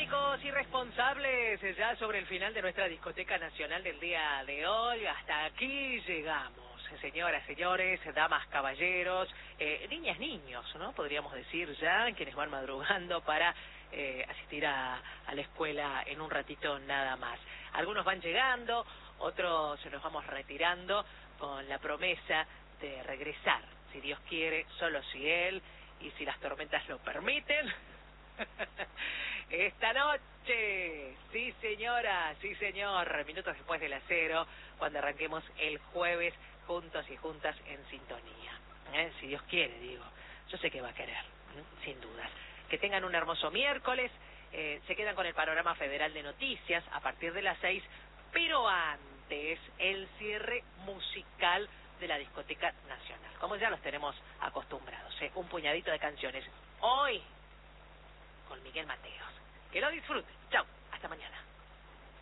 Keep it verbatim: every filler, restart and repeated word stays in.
chicos irresponsables, ya sobre el final de nuestra discoteca nacional del día de hoy. Hasta aquí llegamos, señoras, señores, damas, caballeros, eh, niñas, niños, ¿no? Podríamos decir ya, quienes van madrugando para eh, asistir a, a la escuela en un ratito nada más. Algunos van llegando, otros se nos vamos retirando con la promesa de regresar, si Dios quiere, solo si Él y si las tormentas lo permiten. Esta noche, sí señora, sí señor, minutos después de las cero, cuando arranquemos el jueves juntos y juntas en sintonía. ¿Eh? Si Dios quiere, digo, yo sé que va a querer, ¿eh? Sin dudas. Que tengan un hermoso miércoles, eh, se quedan con el panorama federal de noticias a partir de las seis, pero antes el cierre musical de la discoteca nacional, como ya los tenemos acostumbrados, ¿eh? Un puñadito de canciones. Hoy con Miguel Mateos. Que lo disfruten. Chao.